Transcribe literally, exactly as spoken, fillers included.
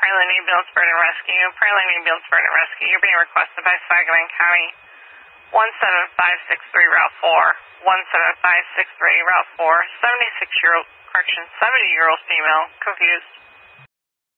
Prilan Ambulance Burn and Rescue. Prilan Ambulance Burn and Rescue. You're being requested by Sangamon County. one seven five six three Route four. one seven five six three Route four. seventy-six-year-old, correction, seventy-year-old female, confused.